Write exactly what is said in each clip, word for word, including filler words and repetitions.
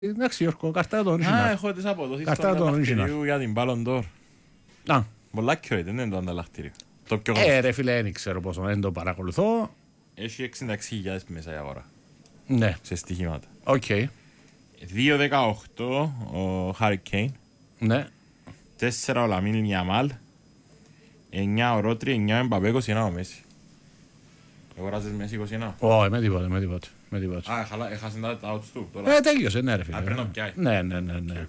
Εντάξει, Γιώργο, καρτά το original. Α, έχω τις αποδόσεις του Καρτά το ανταλλακτηρίου original. για την Ballon d'Or. Α, Πολλά accurate, δεν είναι το ανταλλακτήριο. Το πιο ε, γνωστό. ρε φίλε, δεν ξέρω πόσο, δεν το παρακολουθώ. Έχει εξήντα έξι χιλιάδες μέσα η αγορά. Ναι, Σε στοιχήματα. οκ. δύο δεκαοκτώ ο Harry Kane. Ναι. τέσσερα ο Λαμίν Γιαμάλ. εννιά ο Ρότρι, εννιά ο Εμπαπέ, είκοσι ένα ο Μέση. Αγοράζεις Μέση είκοσι ένα. Όχι, με τίποτα, με τίποτα. Με τίποτα. Α, χαλά- έχασε τα outs του τώρα. Ε, τέλειωσε, ναι, ρε φίλε. Α, πρέπει να πιάει. Ναι, ναι, ναι, ναι.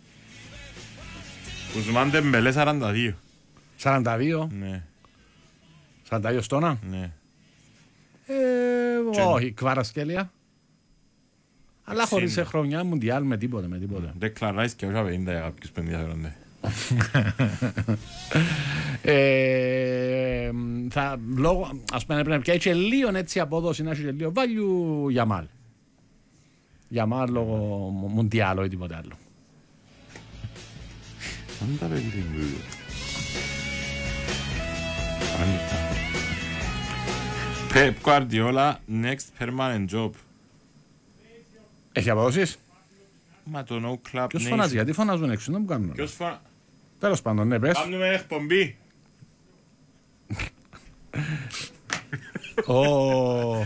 Ουσμάν Ντεμπελέ σαράντα δύο. σαράντα δύο, Ναι, σαράντα δύο στόνα. ναι. Ε, όχι, Κβαρασκέλια. Αλλά εξήντα. χωρίς χρονιά μουντιάλ με τίποτα, με τίποτα. Declan Rice και όχι πενήντα για κάποιους που ενδιαφέρονται. Ε, θα, λόγω, ας πούμε, πρέπει να πιάει και λίγο έτσι απόδοση, να έχει και λίγο value Γιαμάλ. Γιαμάλ λόγω μουντιάλ ή τίποτα άλλο. Αν τα παιδί μου. Pep Guardiola, next permanent job. Έχει αποδόσεις. Μα το no club Ποιος nation. φωνάζει, γιατί φωνάζουν έξω, δεν μου κάνουν. Ποιος φωνάζει. Τέλος πάντων, ναι, πες. Κάνουμε εκπομπή. Ω,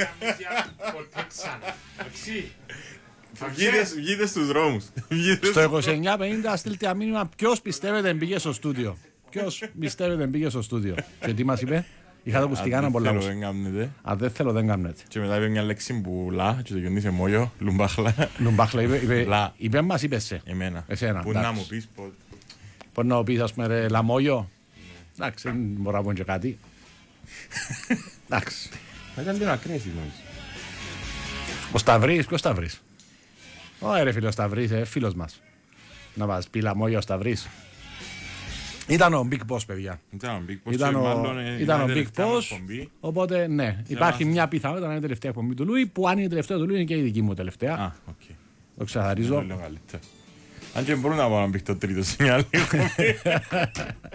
Βγείτε- Βγείτε στους δρόμους. Βγείτε στο είκοσι εννιά πενήντα στείλτε ένα μήνυμα ποιος πιστεύετε μπήκε στο στούντιο. Ποιος πιστεύετε μπήκε στο στούντιο. Και τι μας είπε, είχα το ακουστικά να πολλά Αν δεν μουσικά. θέλω, δεν κάνετε. Αν δεν θέλω, δεν κάνετε. Και μετά είπε μια λέξη που λα και το γιονί σε μόλιο, λουμπάχλα. Λουμπάχλα, είπε, είπε, Λα. είπε μας, είπε σε. Εμένα. Εσένα, Που να εντάξει. μου πεις πότε. Μπορεί να πεις, ας πούμε, ρε, λαμόγιο. Εντάξει, δεν μπορώ να πω και κάτι. Εντάξει. Θα ήταν λίγο ακραίες οι γνώμες. Ο Σταυρής, ποιος Σταυρής. Ω, ρε φίλε, ο Σταυρής, ε, φίλος μας. Να μας πει λαμόγιο ο Σταυρής. Ήταν ο Big Boss, παιδιά. Ήταν ο Big Boss Ήταν και ο, μάλλον, ε, ήταν ο η Big τελευταία Boss. μας εκπομπή. Οπότε, ναι, υπάρχει να- μια πιθανότητα να είναι η τελευταία εκπομπή του Λούι, που αν είναι η τελευταία του Λούι είναι και η δική μου τελευταία. Α, οκ. Το ξεχαρίζω. Λέω καλύτερα. Αν και μπορούν να πάνε να μπει το τρίτο σε μια άλλη εκπομπή.